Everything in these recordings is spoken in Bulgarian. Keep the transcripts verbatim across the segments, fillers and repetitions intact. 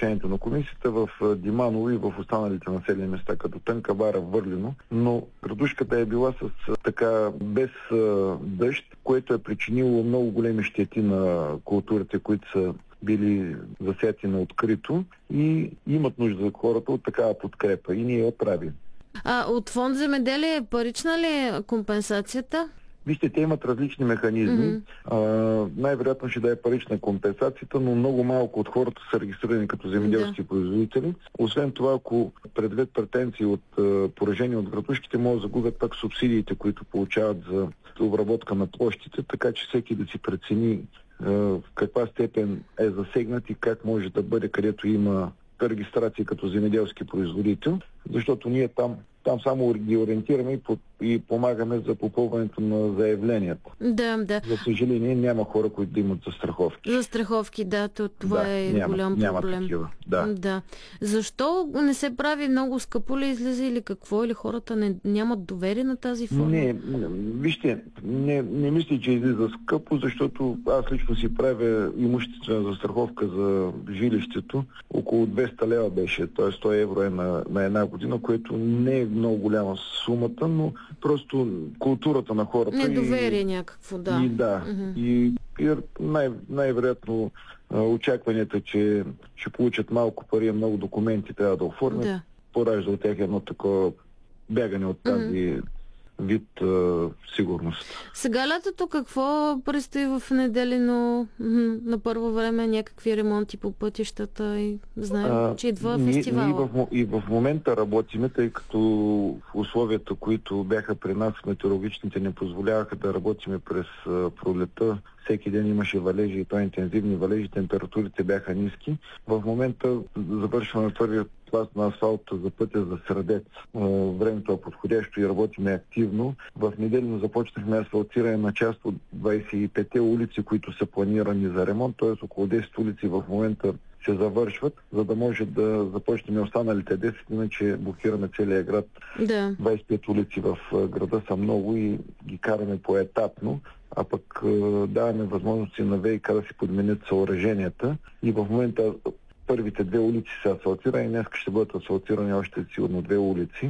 решението на комисията в Диманово и в останалите населени места, като Тънка бара, Върлино, но градушката е била с така без дъжд, което е причинило много големи щети на културите, които са били засети на открито и имат нужда за хората от такава подкрепа и ние я правим. А от фонд земеделие парична ли е компенсацията? Вижте, те имат различни механизми. Mm-hmm. А, най-вероятно ще да е парична компенсацията, но много малко от хората са регистрирани като земеделски yeah. производители. Освен това, ако предвид претенции от а, поражения от градушките, могат да загубят пак субсидиите, които получават за обработка на площите, така че всеки да си прецени а, в каква степен е засегнат и как може да бъде, където има регистрация като земеделски производител, защото ние там, там само ги ориентираме и, по, и помагаме за попълването на заявленията. Да, да. За съжаление няма хора, които да имат застраховки. Застраховки, да, то, това да, е няма, голям няма проблем. Такива, да. да. Защо не се прави много скъпо ли излиза или какво? Или хората не, нямат доверие на тази форма? Не, вижте, не, не мисля, че излиза скъпо, защото аз лично си правя имуществена застраховка за жилището. Около двеста лева беше, т.е. сто евро е на, на една година, което не е много голяма сумата, но просто културата на хората. Недоверие и, някакво, да. И да. Uh-huh. И, и най- най-вероятно очакванията, че ще получат малко пари, много документи трябва да оформят, да. Поражда от тях едно такова бягане от тази uh-huh. вид а, сигурност. Сега лятото какво предстои в Неделино? На първо време някакви ремонти по пътищата и знаем, а, че идва ние, фестивала. Ние в, и в момента работиме, тъй като в условията, които бяха при нас, метеорологичните не позволяваха да работиме през а, пролета. Всеки ден имаше валежи и то интензивни валежи, температурите бяха ниски. В момента завършваме първият пласт на асфалта за пътя за Средец. Времето е подходящо и работиме активно. В Неделино започнахме асфалтиране на част от двадесет и петте улици, които са планирани за ремонт, т.е. около десет улици в момента се завършват, за да може да започнем останалите десет, иначе блокираме целия град. Да. двадесет и пет улици в града са много и ги караме поетапно, а пък даваме възможности на ВиК да си подменят съоръженията и в момента първите две улици са асфалтирани, днес ще бъдат асфалтирани още сигурно две улици.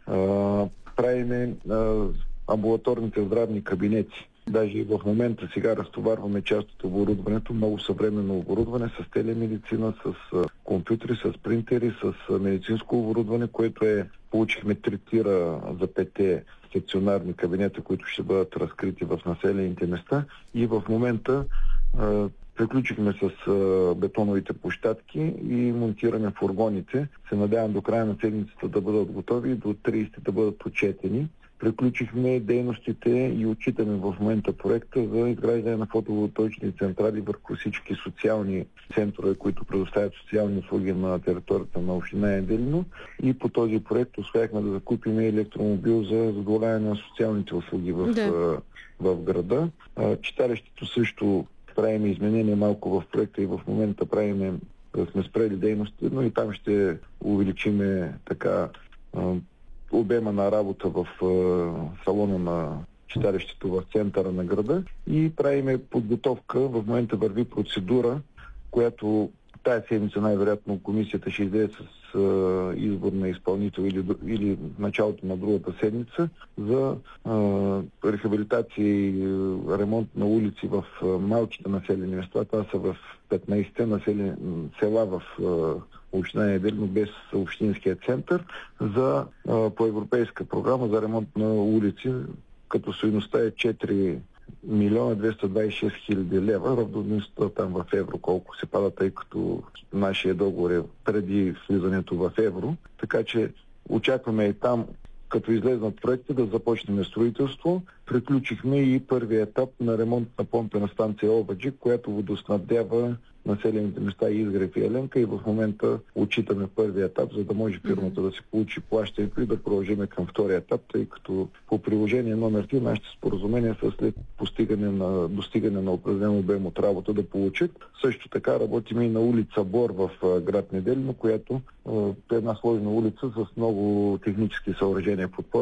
А, правиме а, амбулаторните здравни кабинети. Даже и в момента сега разтоварваме част от оборудването, много съвременно оборудване с телемедицина, с а, компютри, с принтери, с а, медицинско оборудване, което е, получихме три тира за петте стационарни кабинета, които ще бъдат разкрити в населените места и в момента а, приключихме с а, бетоновите площадки и монтираме фургоните. Се надявам до края на седмицата да бъдат готови и до тридесети да бъдат отчетени. Приключихме дейностите и отчитаме в момента проекта за изграждане на фотоволтаични централи върху всички социални центрове, които предоставят социални услуги на територията на община Неделино. И по този проект успяхме да закупим електромобил за задоволяване на социалните услуги в, да. в града. Читалището също правим изменения малко в проекта и в момента правим, сме спрели дейности, но и там ще увеличиме така обема на работа в салона на читалището в центъра на града и правиме подготовка. В момента върви процедура, която тая седмица най-вероятно комисията ще излезе с а, избор на изпълнител или, или началото на другата седмица за а, рехабилитация и ремонт на улици в а, малките населени места. Това са в петнадесетте населени села в а, община Неделино без общинския център за а, по европейска програма за ремонт на улици, като стойността е четири милиона двеста двадесет и шест хиляди лева, равността там в евро колко се пада, тъй като нашия договор е преди влизането в евро. Така че очакваме и там, като излезнат проекта, да започнем строителство. Приключихме и първия етап на ремонт на помпена станция Обаджик, която водоснабдява населените места и Изгрев и Еленка и в момента отчитаме първия етап, за да може фирмата да се получи плащането и да продължим към втория етап, тъй като по приложение номер три нашите споразумения са след постигане на, достигане на определен обем от работа да получат. Също така работим и на улица Бор в град Неделино, която е една сложна улица с много технически съоръжения подпор.